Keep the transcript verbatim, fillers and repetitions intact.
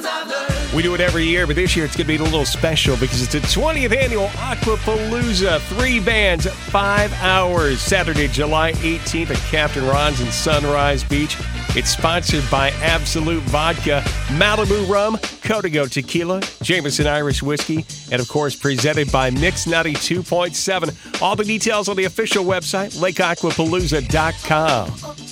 We do it every year, but this year it's going to be a little special because it's the twentieth annual Aquapalooza. Three bands, five hours. Saturday, July eighteenth at Captain Ron's in Sunrise Beach. It's sponsored by Absolute Vodka, Malibu Rum, Código Tequila, Jameson Irish Whiskey, and of course presented by Mix ninety-two point seven. All the details on the official website, lake aquapalooza dot com.